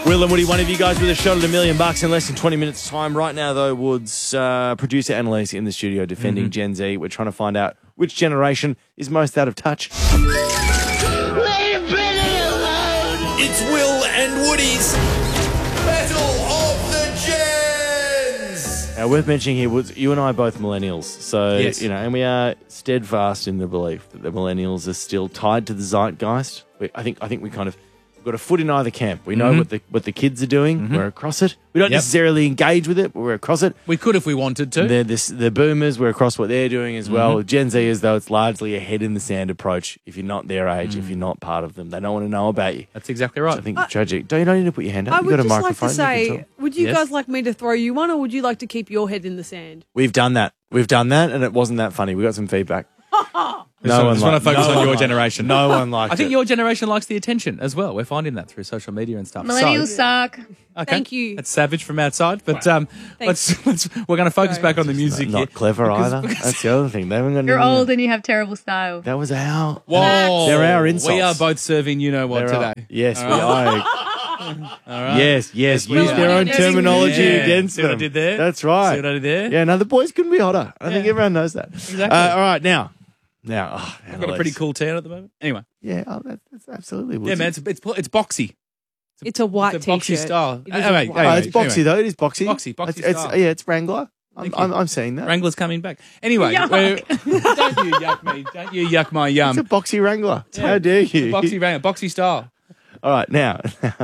Will and Woody, one of you guys with a shot at $1 million in less than 20 minutes' time. Right now, though, Wood's producer Annalise in the studio defending Gen Z. We're trying to find out which generation is most out of touch. It's Will and Woody's Battle of the Gens. Now, worth mentioning here, Woods, you and I are both millennials. So, Yes. and we are steadfast in the belief that the millennials are still tied to the zeitgeist. I think we kind of... We've got a foot in either camp. We know what the kids are doing. We're across it. We don't necessarily engage with it, but we're across it. We could if we wanted to. The boomers, we're across what they're doing as well. Gen Z, as though it's largely a head-in-the-sand approach. If you're not their age, if you're not part of them, they don't want to know about you. That's exactly right. I think it's tragic. You don't need to put your hand up. I You've would got a just like microphone. to say, would you Yes. guys like me to throw you one, or would you like to keep your head in the sand? We've done that. And it wasn't that funny. We got some feedback. I just want to focus on your generation. No one liked it. I think your generation likes the attention as well. We're finding that through social media and stuff. Millennials suck. Okay. Thank you. That's savage from outside, but let's we're going to focus back on the music here. Not clever either. That's the other thing. They haven't got You're any- old and you have terrible style. That was our... Whoa, They're our insults. We are both serving you know what They're our- today. Yes, we are. All right. Yes. Use their own Yeah. terminology Yeah. against See them. what I did there? That's right. See what I did there? Yeah, no, the boys couldn't be hotter. I think everyone knows that. Exactly. All right, now, I've got a pretty cool tan at the moment. Anyway, Yeah, that's absolutely. yeah, man, it's boxy. It's a white It's a boxy t-shirt. style. It is Anyway, a white- Oh, it's boxy anyway. though. It is boxy. Boxy It's style. yeah, it's Wrangler. Thank you. I'm seeing that. Wrangler's coming back. Anyway, Yuck. don't you yuck me. Don't you yuck my It's a boxy Wrangler. How dare you? boxy Wrangler, boxy style. All right, now.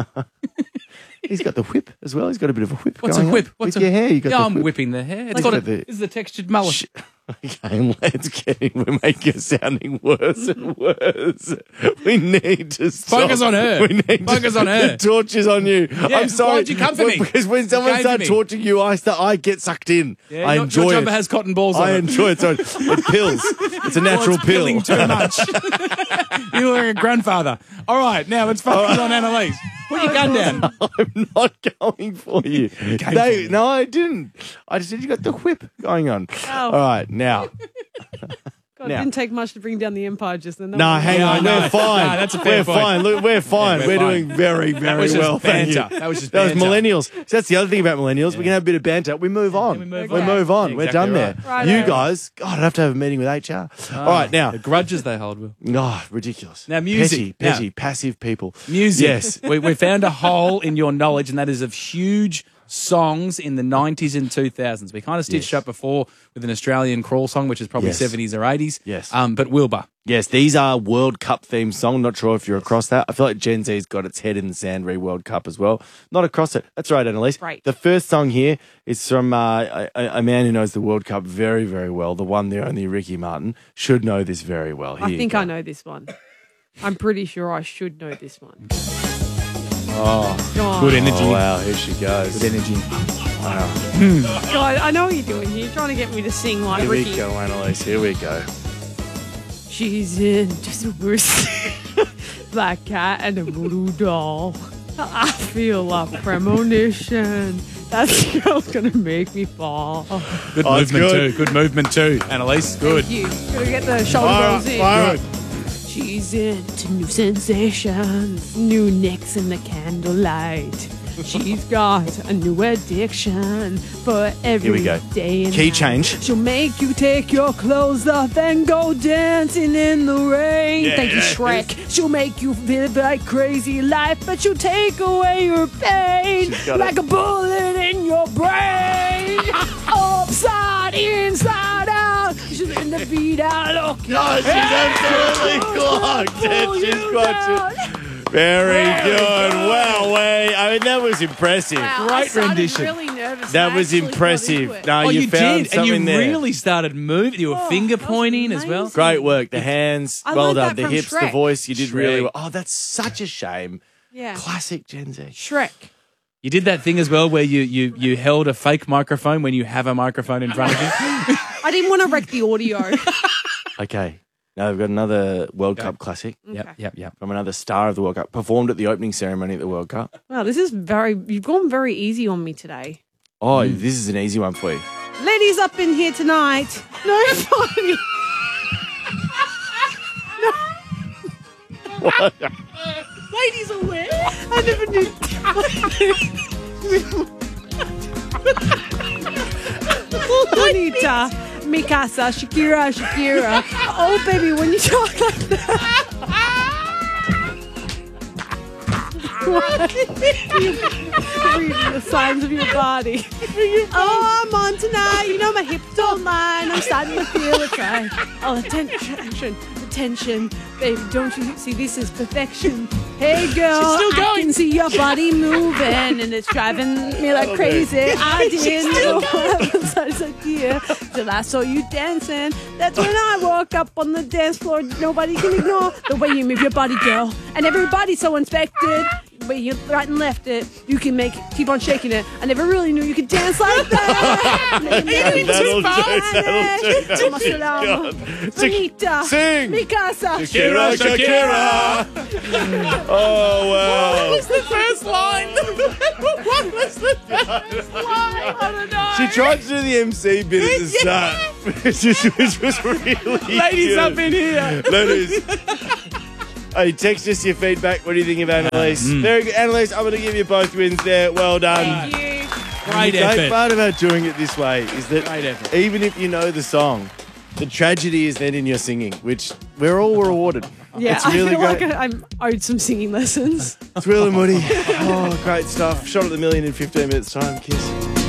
He's got the whip as well. He's got a bit of a whip. What's going a whip? on. What's With your hair? You got Yeah, the I'm whip. whipping the hair. It's Look got at the- this is the textured mullet. Okay, let's get in. We're making it sounding worse and worse. We need to stop. Focus on her. We need Focus to, on her. The torture's on you. Yeah, I'm sorry. why'd you come for me? Because when someone came for starts me. torturing you, I get sucked in. Yeah, I your enjoy jumper it. has cotton balls on I it. enjoy it. So it pills. It's a natural It's pill. pilling too much. You're like a grandfather. All right, now let's focus on Annalise. Put your gun down. I'm not going for you. No, I didn't. I just said you got the whip going on. Oh. All right, now. God, Now. it didn't take much to bring down the empire just then. No, hang Yeah, on. no. We're fine. No, that's a fair we're point. fine. Look, we're fine. we're we're fine. doing very, very was just well. Thank you. banter. That was just That was banter. millennials. So that's the other thing about millennials. We can have a bit of banter. We move on. we move We on. move on. Yeah, We're exactly done there. right. You Righto. guys, God, I'd have to have a meeting with HR. All right, now. The grudges they hold, Will. Oh, ridiculous. Now, music. Petty, Now- passive people. Music. Yes. We found a hole in your knowledge, and that is of huge songs in the 90s and 2000s. We kind of stitched Yes. up before with an Australian crawl song, which is probably Yes. 70s or 80s. Yes. But Wilbur. Yes, these are World Cup themed songs. Not sure if you're across that. I feel like Gen Z's got its head in the sand re-World Cup as well. Not across it. That's right, Annalise. Right. The first song here is from a man who knows the World Cup very, very well. The one, the only Ricky Martin should know this very well. Here I you think go. I know this one. I'm pretty sure I should know this one. Oh, God, Good energy. oh wow, here she goes. Good energy. God, I know what you're doing here. You're trying to get me to sing like Here Ricky. we go, Annalise. Here we go. She's into the worst. Black cat and a voodoo doll. I feel a premonition. That girl's gonna make me fall. Good Oh, it's movement good. too. Good movement too, Annalise. Good. Thank you. Gotta get the shoulder rolls in. Fire it. She's into new sensations, new nicks in the candlelight. She's got a new addiction for every Here we go. day and Key night. change. She'll make you take your clothes off and go dancing in the rain. Yeah, Thank you, yeah, Shrek. She'll make you live like crazy life, but she'll take away your pain She's got like it. a bullet in your brain. Upside, inside out. She's in the beat out. Look. Oh, she's absolutely clocked it. She's got it. Very good. Wow, I mean, that was impressive. Wow, Great I sounded rendition. really nervous. That I was actually got impressive. into it. No, Oh, you you found did, and something you there. really started moving. You were finger that was pointing as well. amazing. Great work. The hands, I well learned done. that The from hips, the Shrek. voice, you did really Shrek. well. Oh, that's such a shame. Yeah. Classic Gen Z. Shrek. You did that thing as well where you held a fake microphone when you have a microphone in front of you. I didn't want to wreck the audio. Okay. Now we've got another World Cup classic Yep. from another star of the World Cup. Performed at the opening ceremony at the World Cup. Wow, this is you've gone very easy on me today. Oh, this is an easy one for you. Ladies up in here tonight. No, funny. Ladies aware. I never knew. Bonita, Mikasa, Shakira. Oh, baby, when you talk like that. Reading the signs of your body. Oh, I'm on tonight. You know my hips don't line. I'm starting to feel it right. Oh, attention, baby. Don't you see this is perfection? Hey, girl, She's still I going. can see your body moving, and it's driving me like crazy. I didn't know what was such a dear till I saw you dancing. That's when I woke up on the dance floor. Nobody can ignore the way you move your body, girl, and everybody's so inspected. The way you right and left it, you can keep on shaking it. I never really knew you could dance like that. Bonita, Sing. Mikasa, Shakira. Oh, wow. What was the first line? What was the first line? I don't know. She tried to do the MC bit at the start, which was really Ladies good. up in here. Ladies. Hey, text us your feedback. What do you think of Annalise? Very good. Annalise, I'm going to give you both wins there. Well done. Thank you. Great The great effort. part about doing it this way is that Great effort. even if you know the song, the tragedy is then in your singing, which we're all rewarded. Yeah, It's really I feel great. like I'm owed some singing lessons. It's Will and Woody. Oh, great stuff. Shot at the million in 15 minutes time. Kiss.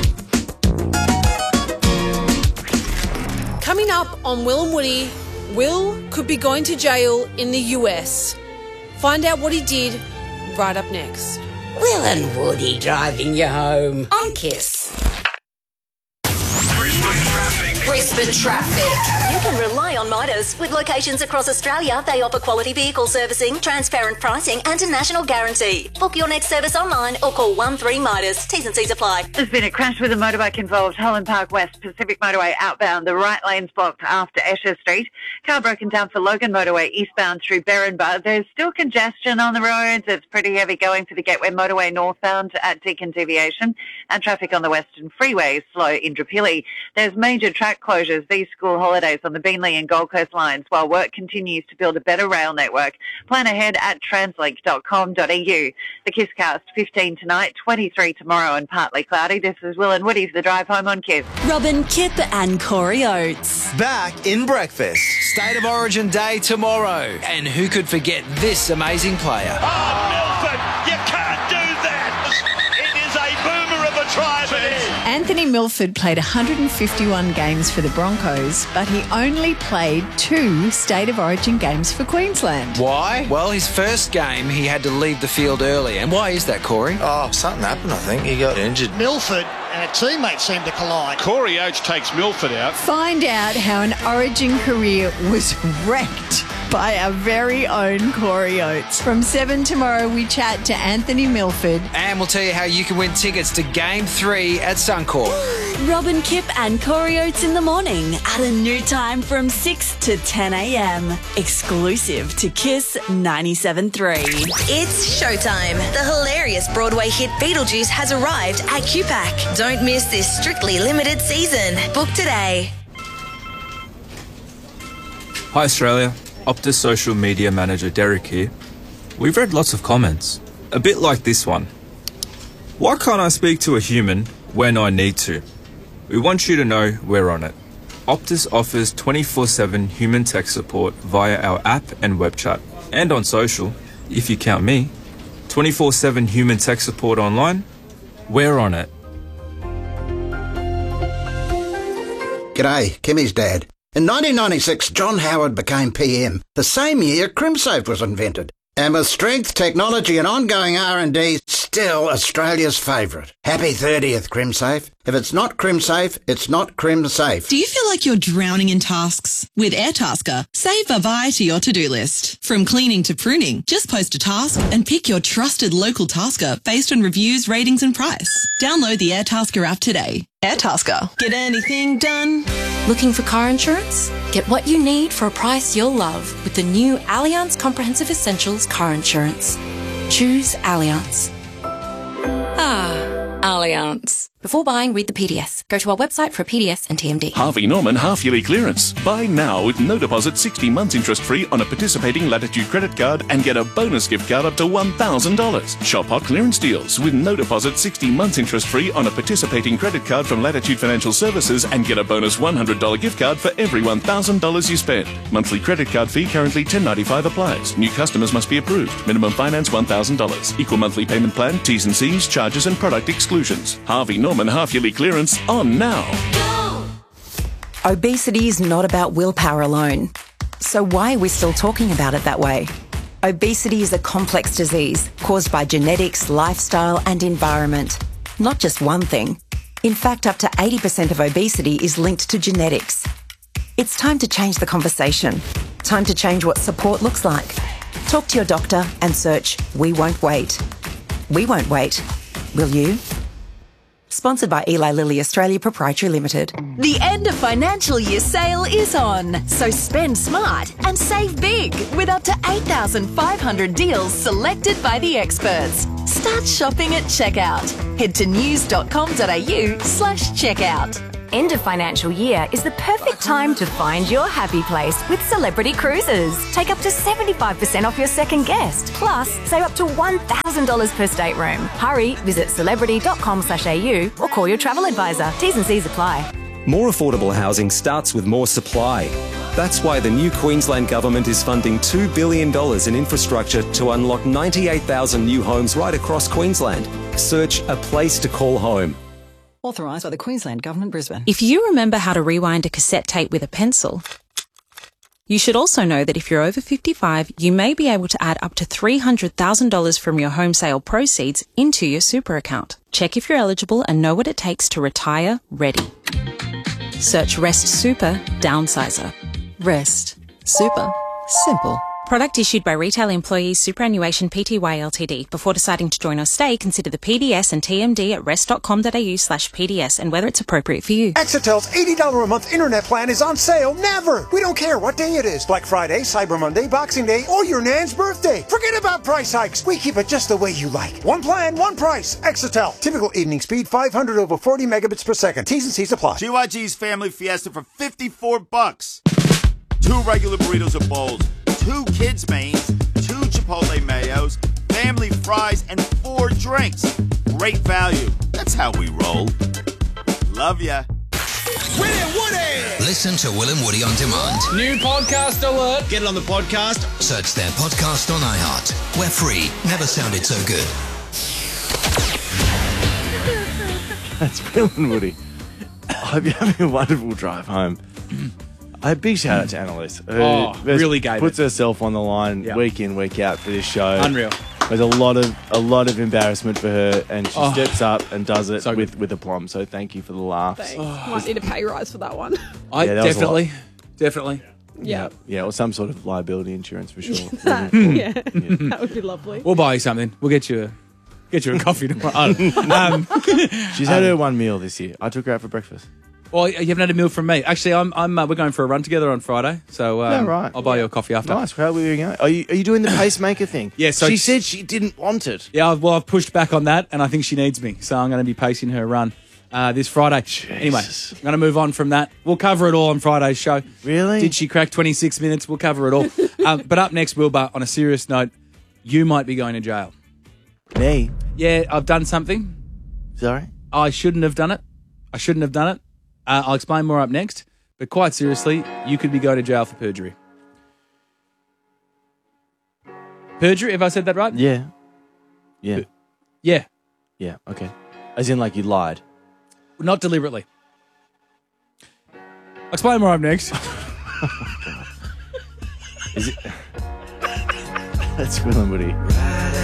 Coming up on Will and Woody, Will could be going to jail in the US. Find out what he did right up next. Will and Woody driving you home on Kiss. Brisbane Traffic. You can rely on Midas. With locations across Australia, they offer quality vehicle servicing, transparent pricing and a national guarantee. Book your next service online or call 13 Midas. T's and C's apply. There's been a crash with a motorbike involved. Holland Park West, Pacific Motorway outbound. The right lane's blocked after Esher Street. Car broken down for Logan Motorway eastbound through Berrinba. There's still congestion on the roads. It's pretty heavy going for the Gateway Motorway northbound at Deakin Deviation. And traffic on the Western Freeway is slow in Indooroopilly. There's major track closures these school holidays on the Beenleigh and Gold Coast lines while work continues to build a better rail network. Plan ahead at translink.com.au. The KISScast, 15 tonight, 23 tomorrow and partly cloudy. This is Will and Woody for the drive home on KISS. Robin Kip and Corey Oates. Back in breakfast. State of Origin Day tomorrow. And who could forget this amazing player? Oh, Milford, you can't do that. It is a boomer of a try, but Anthony Milford played 151 games for the Broncos, but he only played 2 State of Origin games for Queensland. Why? Well, his first game, he had to leave the field early. And why is that, Corey? Oh, something happened, I think. He got injured. Milford and a teammate seemed to collide. Corey Oates takes Milford out. Find out how an Origin career was wrecked by our very own Corey Oates. From 7 tomorrow, we chat to Anthony Milford. And we'll tell you how you can win tickets to Game 3 at Suncorp. Robin Kip and Corey Oates in the morning at a new time from 6 to 10 a.m. Exclusive to Kiss 97.3. It's showtime. The hilarious Broadway hit Beetlejuice has arrived at QPAC. Don't miss this strictly limited season. Book today. Hi Australia, Optus social media manager Derek here. We've read lots of comments, a bit like this one. Why can't I speak to a human when I need to? We want you to know we're on it. Optus offers 24/7 human tech support via our app and web chat, and on social, if you count me. 24/7 human tech support online, we're on it. G'day, Kimmy's dad. In 1996, John Howard became PM. The same year, CrimSafe was invented. And with strength, technology and ongoing R&D, still Australia's favourite. Happy 30th, CrimSafe. If it's not CrimSafe, it's not CrimSafe. Do you feel like you're drowning in tasks? With Airtasker, save a via to your to-do list. From cleaning to pruning, just post a task and pick your trusted local tasker based on reviews, ratings and price. Download the Airtasker app today. Airtasker. Get anything done? Looking for car insurance? Get what you need for a price you'll love with the new Allianz Comprehensive Essentials Car Insurance. Choose Allianz. Ah, Allianz. Before buying, read the PDS. Go to our website for a PDS and TMD. Harvey Norman half-yearly clearance. Buy now with no deposit, 60 months interest-free on a participating Latitude credit card and get a bonus gift card up to $1,000. Shop hot clearance deals with no deposit, 60 months interest-free on a participating credit card from Latitude Financial Services and get a bonus $100 gift card for every $1,000 you spend. Monthly credit card fee currently $10.95 applies. New customers must be approved. Minimum finance $1,000. Equal monthly payment plan, T's and C's, charges and product exclusions. Harvey Norman half-yearly clearance on now. Obesity is not about willpower alone. So why are we still talking about it that way? Obesity is a complex disease caused by genetics, lifestyle and environment. Not just one thing. In fact, up to 80% of obesity is linked to genetics. It's time to change the conversation. Time to change what support looks like. Talk to your doctor and search We Won't Wait. We won't wait. Will you? Sponsored by Eli Lilly Australia Proprietary Limited. The end of financial year sale is on, so spend smart and save big with up to 8,500 deals selected by the experts. Start shopping at checkout. Head to news.com.au/checkout. End of financial year is the perfect time to find your happy place with Celebrity Cruises. Take up to 75% off your second guest. Plus, save up to $1,000 per stateroom. Hurry, visit celebrity.com/au or call your travel advisor. T's and C's apply. More affordable housing starts with more supply. That's why the new Queensland Government is funding $2 billion in infrastructure to unlock 98,000 new homes right across Queensland. Search A Place to Call Home. Authorised by the Queensland Government, Brisbane. If you remember how to rewind a cassette tape with a pencil, you should also know that if you're over 55, you may be able to add up to $300,000 from your home sale proceeds into your super account. Check if you're eligible and know what it takes to retire ready. Search Rest Super Downsizer. Rest Super Simple. Product issued by Retail Employees Superannuation Pty Ltd. Before deciding to join or stay, consider the PDS and TMD at rest.com.au/PDS and whether it's appropriate for you. Exetel's $80 a month internet plan is on sale never. We don't care what day it is. Black Friday, Cyber Monday, Boxing Day, or your Nan's birthday. Forget about price hikes. We keep it just the way you like. One plan, one price. Exetel. Typical evening speed 500 over 40 megabits per second. T's and C's apply. GYG's Family Fiesta for $54. 2 regular burritos or bowls. 2 kids' mains, 2 Chipotle mayos, family fries, and 4 drinks. Great value. That's how we roll. Love ya. Will and Woody! Listen to Will and Woody on demand. New podcast alert. Get it on the podcast. Search their podcast on iHeart. We're free. Never sounded so good. That's Will and Woody. I hope you're having a wonderful drive home. A big shout out to Annalise. Who really gave puts it. herself on the line week in, week out for this show. Unreal. There's a lot of embarrassment for her, and she steps up and does it with aplomb. So thank you for the laughs. Thanks. Might need a pay rise for that one. Definitely. Yeah. Yeah, or some sort of liability insurance for sure. Yeah, that would be lovely. We'll buy you something. We'll get you a coffee tomorrow. She's had her one meal this year. I took her out for breakfast. Well, you haven't had a meal from me. Actually, we're going for a run together on Friday, so right. I'll buy you a coffee after. Nice. How are we going? Are you doing the pacemaker thing? Yeah. So she said she didn't want it. Yeah. Well, I've pushed back on that, and I think she needs me, so I'm going to be pacing her run this Friday. Jesus. Anyway, I'm going to move on from that. We'll cover it all on Friday's show. Really? Did she crack 26 minutes? We'll cover it all. But up next, Wilbur, on a serious note, you might be going to jail. Me? Yeah, I've done something. Sorry? I shouldn't have done it. I'll explain more up next. But quite seriously, you could be going to jail for perjury. Perjury, have I said that right? Yeah. Yeah. Yeah. Yeah, okay. As in like you lied. Not deliberately. I'll explain more up next. Is it? That's Will and Woody.